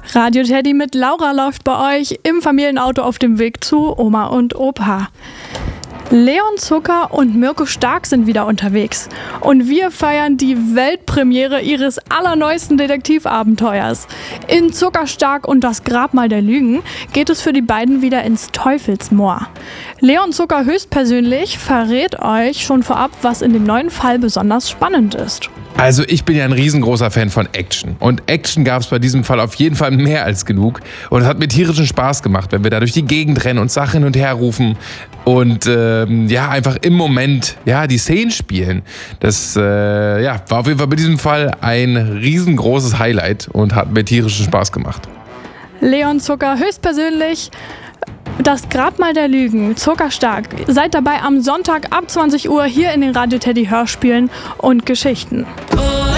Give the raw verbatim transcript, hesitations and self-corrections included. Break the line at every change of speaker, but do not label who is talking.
Radio Teddy mit Laura läuft bei euch im Familienauto auf dem Weg zu Oma und Opa. Leon Zucker und Mirko Stark sind wieder unterwegs und wir feiern die Weltpremiere ihres allerneuesten Detektivabenteuers. In Zuckerstark und das Grabmal der Lügen geht es für die beiden wieder ins Teufelsmoor. Leon Zucker höchstpersönlich verrät euch schon vorab, was in dem neuen Fall besonders spannend ist.
Also ich bin ja ein riesengroßer Fan von Action. Und Action gab es bei diesem Fall auf jeden Fall mehr als genug. Und es hat mir tierischen Spaß gemacht, wenn wir da durch die Gegend rennen und Sachen hin und her rufen. Und ähm, ja, einfach im Moment ja, die Szenen spielen. Das äh, ja, war auf jeden Fall bei diesem Fall ein riesengroßes Highlight und hat mir tierischen Spaß gemacht.
Leon Zucker höchstpersönlich. Das Grabmal der Lügen, Zuckerstark. Seid dabei am Sonntag ab zwanzig Uhr hier in den Radio Teddy Hörspielen und Geschichten.